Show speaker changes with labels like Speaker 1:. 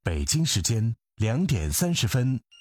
Speaker 1: 北京时间2点30分。